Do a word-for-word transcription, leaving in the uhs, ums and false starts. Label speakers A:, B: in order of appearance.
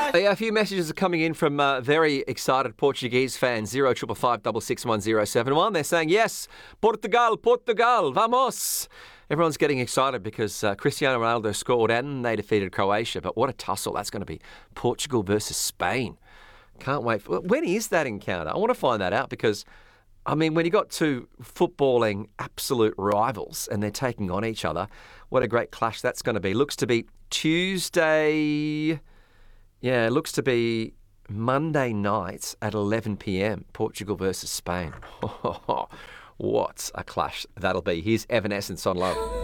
A: A few messages are coming in from uh, very excited Portuguese fans. Zero triple five double six one zero seven one. They're saying yes, Portugal, Portugal, vamos. Everyone's getting excited because uh, Cristiano Ronaldo scored and they defeated Croatia. But what a tussle that's going to be! Portugal versus Spain. Can't wait. For, when is that encounter? I want to find that out because, I mean, when you got two footballing absolute rivals and they're taking on each other, what a great clash that's going to be. Looks to be Tuesday. Yeah, it looks to be Monday night at eleven p.m. Portugal versus Spain. What a clash that'll be. Here's Evanescence on Love.